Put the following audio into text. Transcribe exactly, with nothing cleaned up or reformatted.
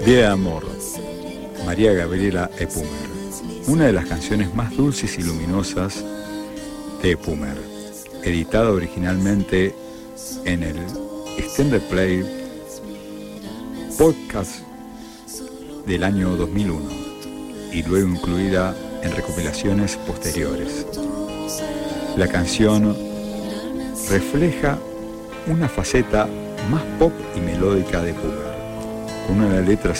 Vida de amor, María Gabriela Epumer, una de las canciones más dulces y luminosas de Epumer, editada originalmente en el Extended Play Podcast del año dos mil uno y luego incluida en recopilaciones posteriores. La canción refleja una faceta más pop y melódica de Epumer, con una letra